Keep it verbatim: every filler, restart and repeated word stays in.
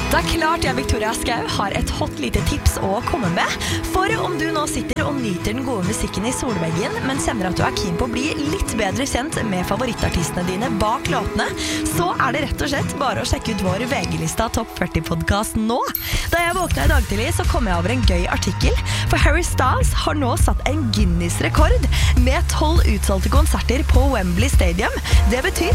Det er klart jeg, Victoria Skau, har et hot lite tips å komme med. For om du nå sitter og nyter den gode musikken i solveggen, men kjenner at du er keen på å bli litt bedre kjent med favorittartistene dine bak låtene, så er det rett og slett bare å sjekke ut vår V G-lista Topp førti-podcast nå. Da jeg våkna i dag tidlig, så kom jeg over en gøy artikkel, for Harry Styles har nå satt en Guinness-rekord med tolv utsolgte konserter på Wembley Stadium. Det betyr